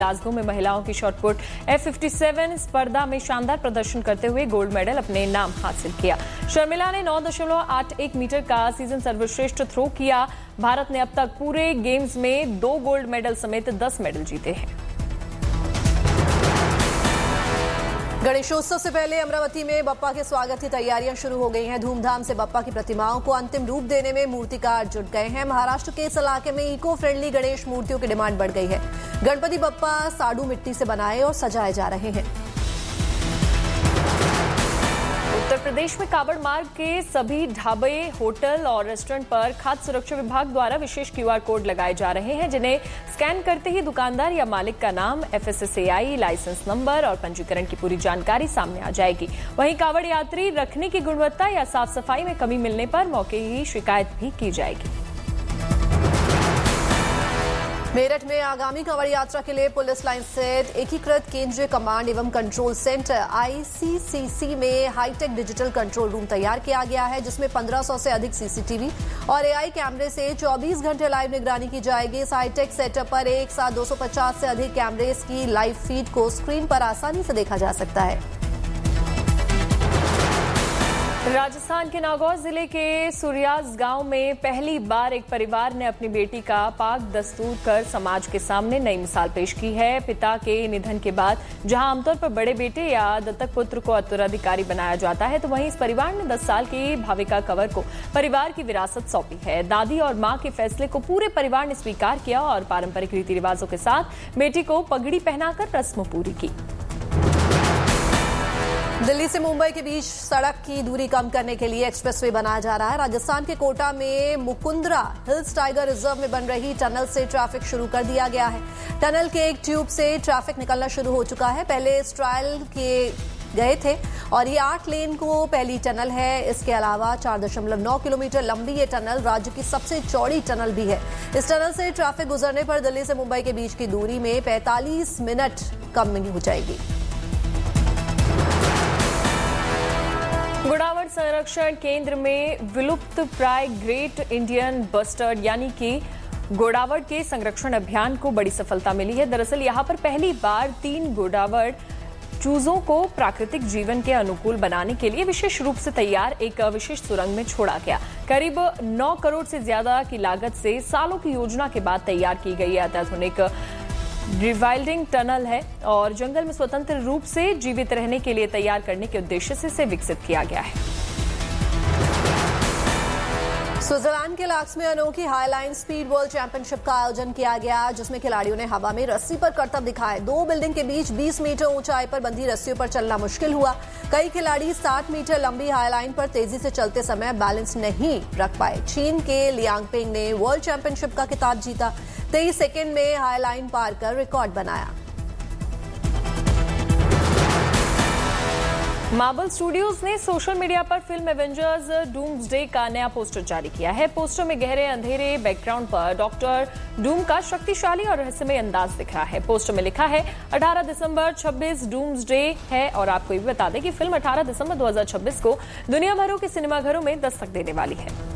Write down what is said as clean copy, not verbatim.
Glasgow में महिलाओं की शॉटपुट F57 स्पर्धा में शानदार प्रदर्शन करते हुए गोल्ड मेडल अपने नाम हासिल किया। शर्मिला ने 9.81 मीटर का सीजन सर्वश्रेष्ठ थ्रो किया। भारत ने अब तक पूरे गेम्स में 2 गोल्ड मेडल समेत 10 मेडल जीते हैं। गणेशोत्सव से पहले अमरावती में बप्पा के स्वागत की तैयारियां शुरू हो गई हैं। धूमधाम से बप्पा की प्रतिमाओं को अंतिम रूप देने में मूर्तिकार जुट गए हैं। महाराष्ट्र के इस इलाके में इको फ्रेंडली गणेश मूर्तियों की डिमांड बढ़ गई है। गणपति बप्पा साडू मिट्टी से बनाए और सजाए जा रहे हैं। उत्तर प्रदेश में कावड़ मार्ग के सभी ढाबे, होटल और रेस्टोरेंट पर खाद्य सुरक्षा विभाग द्वारा विशेष QR कोड लगाए जा रहे हैं, जिन्हें स्कैन करते ही दुकानदार या मालिक का नाम, FSSAI, लाइसेंस नंबर और पंजीकरण की पूरी जानकारी सामने आ जाएगी। वहीं कावड़ यात्री रखने की गुणवत्ता या साफ सफाई में कमी मिलने पर मौके की शिकायत भी की जाएगी। मेरठ में आगामी कांवड़ यात्रा के लिए पुलिस लाइन स्थित एकीकृत केंद्रीय कमांड एवं कंट्रोल सेंटर ICCC में हाईटेक डिजिटल कंट्रोल रूम तैयार किया गया है, जिसमें 1500 से अधिक CCTV और AI कैमरे से 24 घंटे लाइव निगरानी की जाएगी। इस हाईटेक सेटअप पर एक साथ 250 से अधिक कैमरेज की लाइव फीड को स्क्रीन पर आसानी से देखा जा सकता है। राजस्थान के नागौर जिले के सुरियाज गांव में पहली बार एक परिवार ने अपनी बेटी का पाक दस्तूर कर समाज के सामने नई मिसाल पेश की है। पिता के निधन के बाद जहां आमतौर पर बड़े बेटे या दत्तक पुत्र को उत्तराधिकारी बनाया जाता है, तो वहीं इस परिवार ने 10 साल की भाविका कंवर को परिवार की विरासत सौंपी है। दादी और मां के फैसले को पूरे परिवार ने स्वीकार किया और पारंपरिक रीति रिवाजों के साथ बेटी को पगड़ी पहनाकर रस्म पूरी की। दिल्ली से मुंबई के बीच सड़क की दूरी कम करने के लिए एक्सप्रेसवे बनाया जा रहा है। राजस्थान के कोटा में मुकुंदरा हिल्स टाइगर रिजर्व में बन रही टनल से ट्रैफिक शुरू कर दिया गया है। टनल के एक ट्यूब से ट्रैफिक निकलना शुरू हो चुका है। पहले इस ट्रायल किए गए थे और ये 8 लेन को पहली टनल है। इसके अलावा 4.9 किलोमीटर लंबी ये टनल राज्य की सबसे चौड़ी टनल भी है। इस टनल से ट्रैफिक गुजरने पर दिल्ली से मुंबई के बीच की दूरी में 45 मिनट कम हो जाएगी। गोडावड़ संरक्षण केंद्र में विलुप्त प्राय ग्रेट इंडियन बस्टर्ड यानी कि गोडावड़ के संरक्षण अभियान को बड़ी सफलता मिली है। दरअसल यहां पर पहली बार 3 गोडावड़ चूजों को प्राकृतिक जीवन के अनुकूल बनाने के लिए विशेष रूप से तैयार एक विशेष सुरंग में छोड़ा गया। करीब 9 करोड़ से ज्यादा की लागत से सालों की योजना के बाद तैयार की गई अत्याधुनिक रिवाइल्डिंग टनल है और जंगल में स्वतंत्र रूप से जीवित रहने के लिए तैयार करने के उद्देश्य से इसे विकसित किया गया है। स्विट्जरलैंड के लाक्स में अनोखी हाईलाइन स्पीड वर्ल्ड चैंपियनशिप का आयोजन किया गया, जिसमें खिलाड़ियों ने हवा में रस्सी पर करतब दिखाए। 2 बिल्डिंग के बीच 20 मीटर ऊंचाई पर बंधी रस्सियों पर चलना मुश्किल हुआ। कई खिलाड़ी 60 मीटर लंबी हाईलाइन पर तेजी से चलते समय बैलेंस नहीं रख पाए। चीन के लियांगपिंग ने वर्ल्ड चैंपियनशिप का खिताब जीता। 23 सेकेंड में हाईलाइन पार कर रिकॉर्ड बनाया। मार्वल स्टूडियोज ने सोशल मीडिया पर फिल्म एवेंजर्स डूम्सडे का नया पोस्टर जारी किया है। पोस्टर में गहरे अंधेरे बैकग्राउंड पर डॉक्टर डूम का शक्तिशाली और रहस्यमय अंदाज दिख रहा है। पोस्टर में लिखा है 18 दिसंबर 26 डूम्सडे है और आपको ये भी बता दें कि फिल्म 18 दिसंबर 2026 को दुनिया भर के सिनेमाघरों में दस्तक देने वाली है।